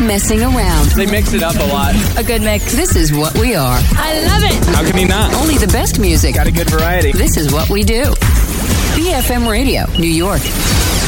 messing around. They mix it up a lot. A good mix. This is what we are. I love it. How can you not? Only the best music. Got a good variety. This is what we do. BFM Radio, New York.